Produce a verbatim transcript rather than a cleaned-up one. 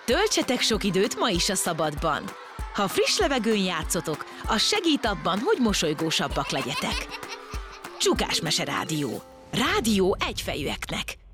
Töltsetek sok időt ma is a szabadban. Ha friss levegőn játszotok, az segít abban, hogy mosolygósabbak legyetek. Csukásmese Rádió. Rádió egyfejűeknek.